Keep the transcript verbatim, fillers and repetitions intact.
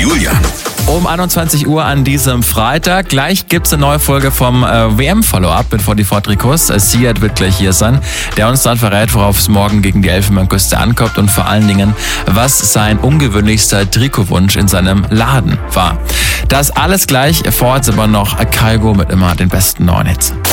Julian. Um einundzwanzig Uhr an diesem Freitag. Gleich gibt's eine neue Folge vom äh, W M-Follow-up mit vierundvierzig Trikots. Äh, Siad wird gleich hier sein, der uns dann verrät, worauf es morgen gegen die Elfenbeinküste ankommt und vor allen Dingen, was sein ungewöhnlichster Trikotwunsch in seinem Laden war. Das alles gleich, vor uns aber noch Kygo mit immer den besten neuen Hits.